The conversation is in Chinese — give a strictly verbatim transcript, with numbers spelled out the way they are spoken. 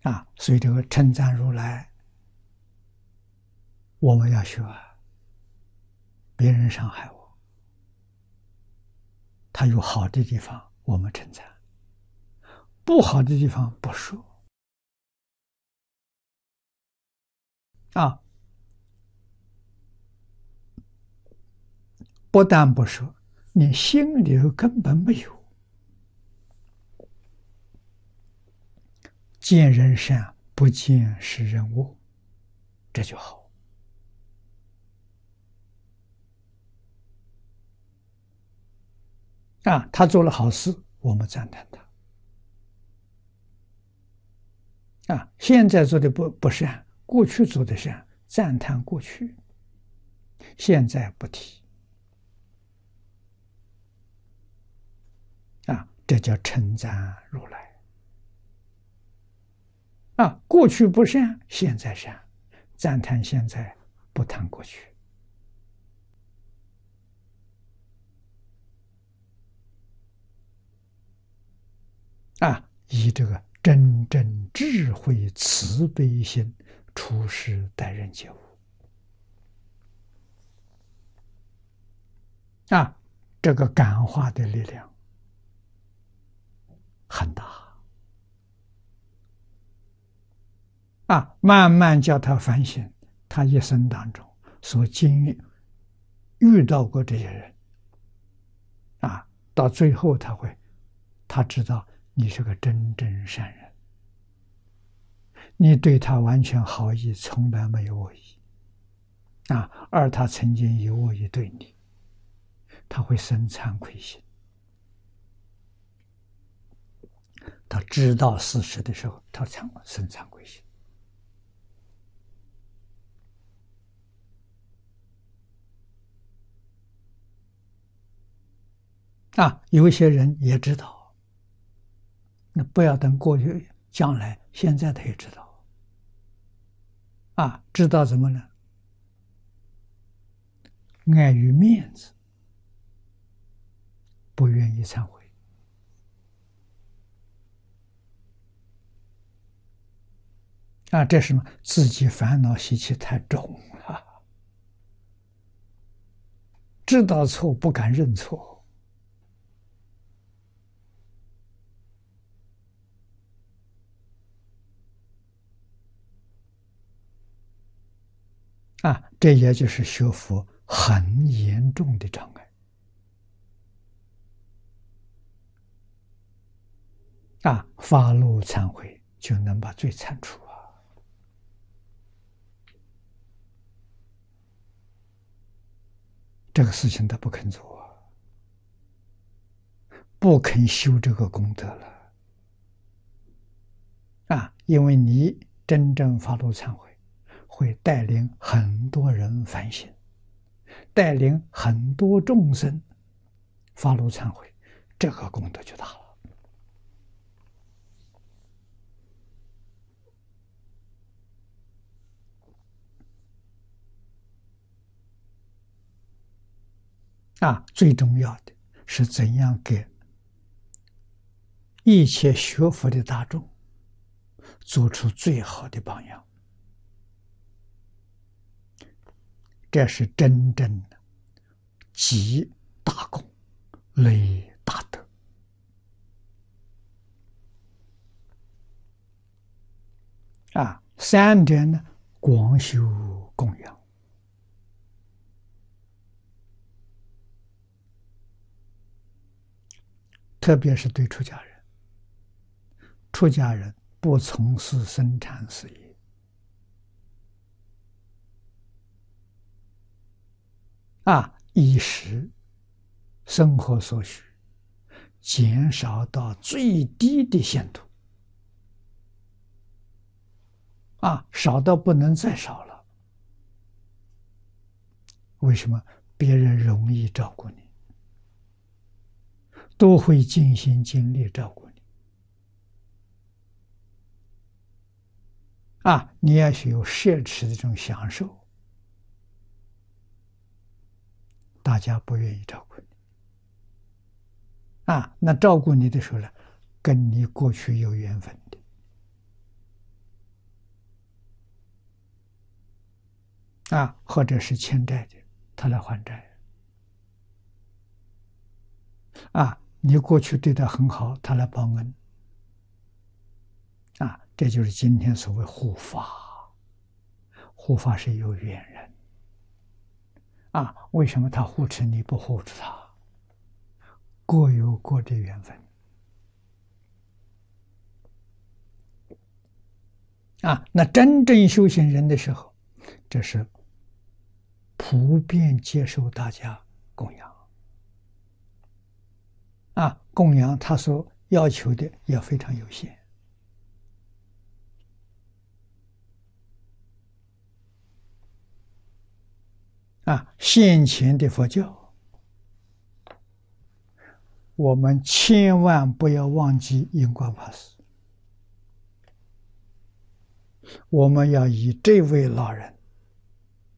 啊，所以这个称赞如来，我们要学啊，别人伤害我，他有好的地方，我们称赞；不好的地方不说。啊，不但不说，你心里头根本没有。见人善，不见是人恶，这就好。啊，他做了好事，我们赞叹他。啊，现在做的不不善，过去做的善，赞叹过去，现在不提。啊，这叫称赞如来。啊，过去不善，现在善，赞叹现在，不谈过去。啊，以这个真正智慧慈悲心处世待人接物。啊，这个感化的力量很大。啊，慢慢叫他反省，他一生当中所经历遇到过这些人，啊，到最后他会，他知道你是个真正善人，你对他完全好意，从来没有恶意，啊，而他曾经有恶意对你，他会生惭愧心。他知道事实的时候，他才生惭愧心。啊，有一些人也知道，那不要等过去、将来，现在他也知道。啊，知道怎么呢？碍于面子，不愿意忏悔。啊，这是什么？自己烦恼习气太重了，知道错不敢认错。啊，这也就是学佛很严重的障碍。啊，发露忏悔就能把罪铲除啊！这个事情他不肯做，不肯修这个功德了。啊，因为你真正发露忏悔，会带领很多人反省，带领很多众生发露忏悔，这个功德就大了。啊，最重要的是怎样给一切学佛的大众做出最好的榜样，这是真正的积大功、累大德。啊，三者呢，广修供养。特别是对出家人，出家人不从事生产事业，啊，衣食生活所需减少到最低的限度，啊，少到不能再少了。为什么？别人容易照顾你，都会尽心尽力照顾你。啊，你要是有奢侈的这种享受，大家不愿意照顾你。啊，那照顾你的时候呢，跟你过去有缘分的， 啊，或者是欠债的，他来还债。啊，你过去对他很好，他来报恩。啊，这就是今天所谓护法。护法是有缘人。啊，为什么他护持你不护持他？各有各的缘分。啊，那真正修行人的时候，这是普遍接受大家供养。啊，供养他所要求的也非常有限。啊，现前的佛教，我们千万不要忘记印光法师。我们要以这位老人